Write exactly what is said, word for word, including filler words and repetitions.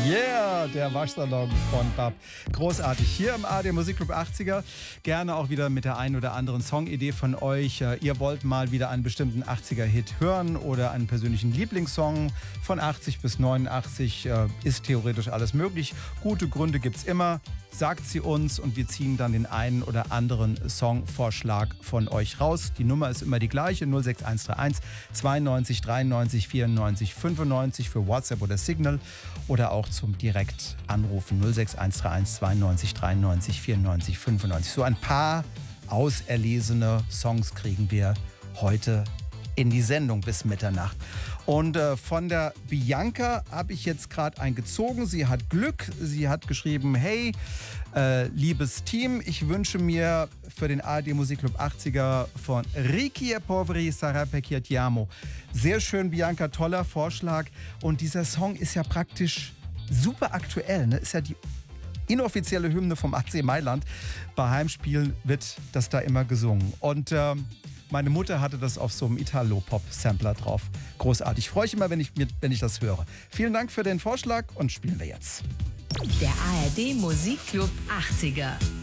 Yeah, der Waschsalon von Bab. Großartig. Hier im A D Musikclub achtziger. Gerne auch wieder mit der einen oder anderen Songidee von euch. Ihr wollt mal wieder einen bestimmten achtziger-Hit hören oder einen persönlichen Lieblingssong von achtzig bis neunundachtzig. Ist theoretisch alles möglich. Gute Gründe gibt's immer. Sagt sie uns und wir ziehen dann den einen oder anderen Songvorschlag von euch raus. Die Nummer ist immer die gleiche, null sechs eins drei eins zweiundneunzig dreiundneunzig vierundneunzig fünfundneunzig für WhatsApp oder Signal oder auch zum Direktanrufen null sechs eins drei eins zweiundneunzig dreiundneunzig vierundneunzig fünfundneunzig. So ein paar auserlesene Songs kriegen wir heute in die Sendung bis Mitternacht. Und äh, von der Bianca habe ich jetzt gerade eingezogen. Sie hat Glück. Sie hat geschrieben, hey, äh, liebes Team, ich wünsche mir für den A R D Musikclub achtziger von Ricky e Poveri Sarà perché ti amo. Sehr schön, Bianca, toller Vorschlag. Und dieser Song ist ja praktisch super aktuell. Ne? Ist ja die inoffizielle Hymne vom A C Mailand. Bei Heimspielen wird das da immer gesungen. Und ähm, meine Mutter hatte das auf so einem Italo-Pop-Sampler drauf. Großartig. Freue ich immer, wenn ich, wenn ich das höre. Vielen Dank für den Vorschlag und spielen wir jetzt. Der A R D Musikclub achtziger.